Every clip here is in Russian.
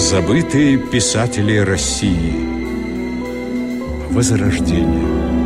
Забытые писатели России. Возрождение.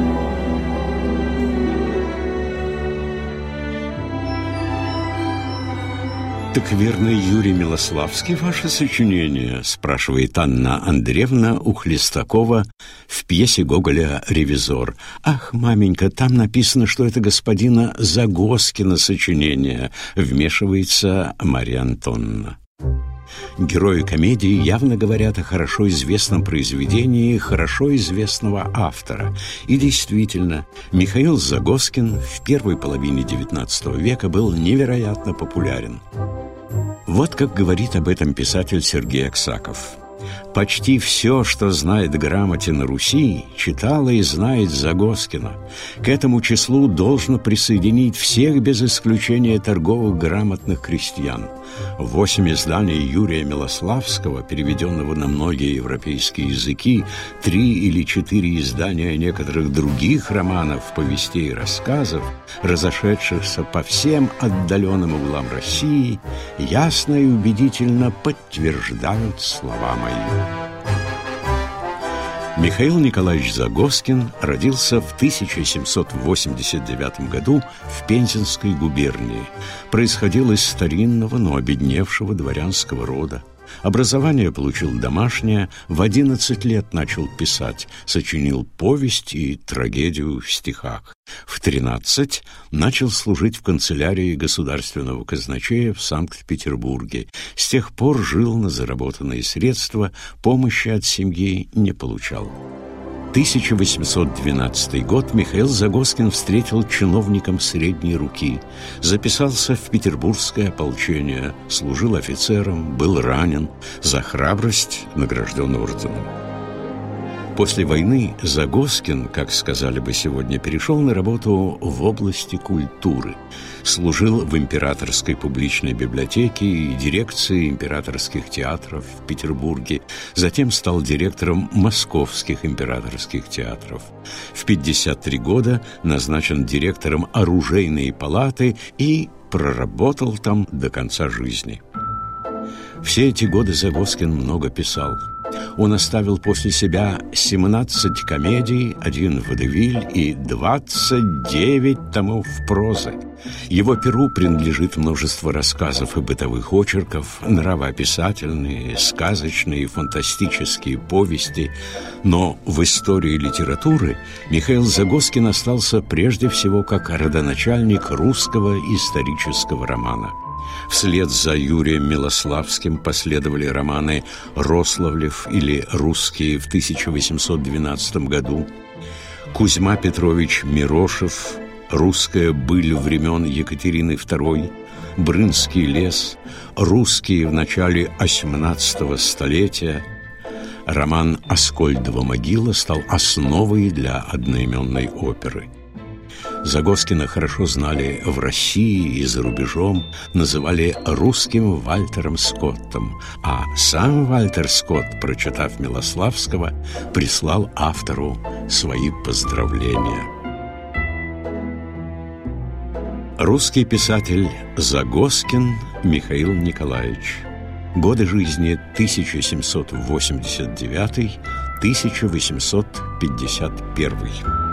«Так верно, Юрий Милославский, ваше сочинение?» — спрашивает Анна Андреевна у Хлестакова в пьесе Гоголя «Ревизор». «Ах, маменька, там написано, что это господина Загоскина сочинение», — вмешивается Марья Антоновна. Герои комедии явно говорят о хорошо известном произведении хорошо известного автора. И действительно, Михаил Загоскин в первой половине XIX века был невероятно популярен. Вот как говорит об этом писатель Сергей Аксаков. «Почти все, что знает грамоте на Руси, читала и знает Загоскина. К этому числу должно присоединить всех без исключения торговых грамотных крестьян. 8 изданий Юрия Милославского, переведенного на многие европейские языки, 3 или 4 издания некоторых других романов, повестей и рассказов, разошедшихся по всем отдаленным углам России, ясно и убедительно подтверждают слова мои». Михаил Николаевич Загоскин родился в 1789 году в Пензенской губернии. Происходил из старинного, но обедневшего дворянского рода. Образование получил домашнее, в 11 лет начал писать, сочинил повесть и трагедию в стихах. В 13 начал служить в канцелярии государственного казначея в Санкт-Петербурге. С тех пор жил на заработанные средства, помощи от семьи не получал. 1812 год Михаил Загоскин встретил чиновником средней руки, записался в петербургское ополчение, служил офицером, был ранен, за храбрость награжден орденом. После войны Загоскин, как сказали бы сегодня, перешел на работу в области культуры. Служил в Императорской публичной библиотеке и дирекции императорских театров в Петербурге. Затем стал директором московских императорских театров. В 53 года назначен директором оружейной палаты и проработал там до конца жизни. Все эти годы Загоскин много писал. Он оставил после себя 17 комедий, 1 водевиль и 29 томов прозы. Его перу принадлежит множество рассказов и бытовых очерков, нравоописательные, сказочные и фантастические повести. Но в истории литературы Михаил Загоскин остался прежде всего как родоначальник русского исторического романа. Вслед за Юрием Милославским последовали романы «Рославлев» или «Русские» в 1812 году, Кузьма Петрович Мирошев, «Русская быль времен Екатерины II», «Брынский лес», «Русские в начале XVIII столетия». Роман «Аскольдова могила» стал основой для одноименной оперы. Загоскина хорошо знали в России и за рубежом, называли русским Вальтером Скоттом, а сам Вальтер Скотт, прочитав Милославского, прислал автору свои поздравления. Русский писатель Загоскин Михаил Николаевич. Годы жизни 1789-1851.